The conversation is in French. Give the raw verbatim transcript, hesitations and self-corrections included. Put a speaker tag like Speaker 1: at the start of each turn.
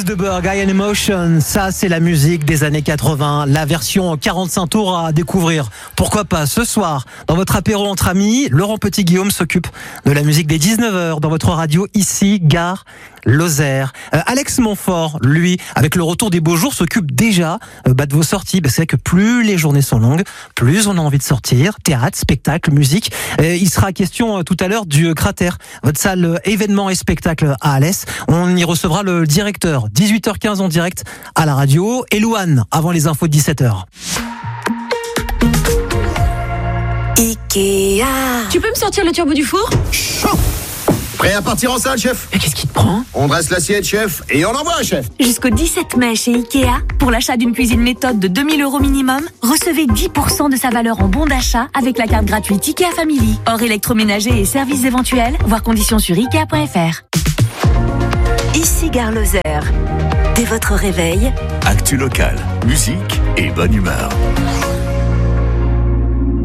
Speaker 1: Alice de Burgh, I Am Emotion, ça c'est la musique des années quatre-vingts, la version quarante-cinq tours à découvrir. Pourquoi pas ce soir, dans votre apéro entre amis, Laurent Petit-Guillaume s'occupe de la musique des dix-neuf heures dans votre radio ici, Gare Lozère. Euh, Alex Montfort, lui, avec le retour des beaux jours, s'occupe déjà euh, bah, de vos sorties. Bah, c'est vrai que plus les journées sont longues, plus on a envie de sortir. Théâtre, spectacle, musique. Euh, il sera question euh, tout à l'heure du euh, Cratère, votre salle euh, événements et spectacles à Alès. On y recevra le directeur. dix-huit heures quinze en direct à la radio. Et Louane, avant les infos de dix-sept heures.
Speaker 2: Ikea.
Speaker 3: Tu peux me sortir le turbo du four ?
Speaker 4: Chaud. Prêt à partir en salle, chef ?
Speaker 1: Mais qu'est-ce qui te prend ?
Speaker 4: On dresse l'assiette, chef, et on envoie, chef.
Speaker 2: Jusqu'au dix-sept mai chez Ikea, pour l'achat d'une cuisine méthode de deux mille euros minimum, recevez dix pour cent de sa valeur en bon d'achat avec la carte gratuite Ikea Family. Hors électroménager et services éventuels, voir conditions sur ikea point f r. Ici Gare Lozère. Dès votre réveil,
Speaker 5: actu locale, musique et bonne humeur.